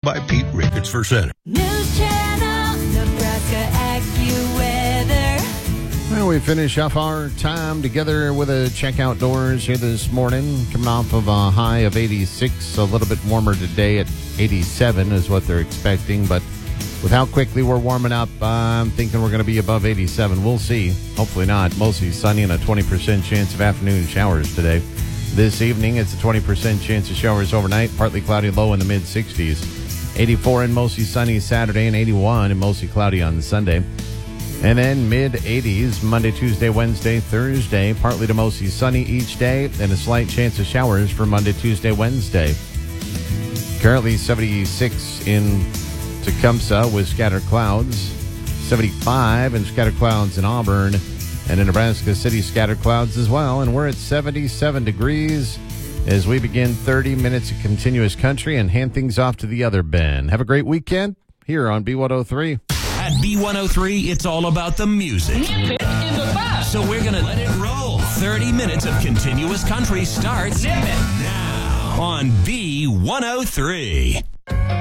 by Pete Ricketts for Center. News Channel, Nebraska AccuWeather. Well, we finish off our time together with a check outdoors here this morning, coming off of a high of 86, a little bit warmer today at 87 is what they're expecting, but with how quickly we're warming up, I'm thinking we're going to be above 87. We'll see. Hopefully not. Mostly sunny and a 20% chance of afternoon showers today. This evening, it's a 20% chance of showers overnight, partly cloudy, low in the mid-60s. 84 and mostly sunny Saturday, and 81 and mostly cloudy on Sunday. And then mid-80s, Monday, Tuesday, Wednesday, Thursday, partly to mostly sunny each day, and a slight chance of showers for Monday, Tuesday, Wednesday. Currently 76 in Tecumseh with scattered clouds, 75 and scattered clouds in Auburn, and in Nebraska City, scattered clouds as well. And we're at 77 degrees as we begin 30 minutes of continuous country and hand things off to the other Ben. Have a great weekend here on B103. At B103, it's all about the music. So we're going to let it roll. 30 minutes of continuous country starts now on B103.